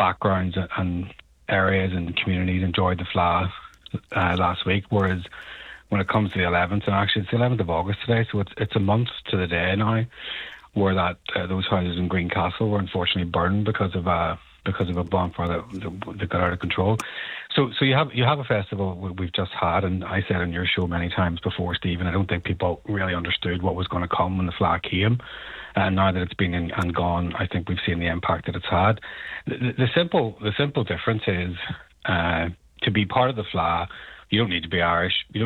backgrounds and areas and communities enjoyed the Fleadh last week, whereas when it comes to the 11th, and actually it's the 11th of August today, so it's a month to the day now, where those houses in Greencastle were unfortunately burned because of a bonfire that got out of control. So you have a festival we've just had, and I said on your show many times before, Stephen, I don't think people really understood what was going to come when the Fleadh came. And now that it's been in and gone, I think we've seen the impact that it's had. The simple difference is to be part of the Fleadh, you don't need to be Irish. You don't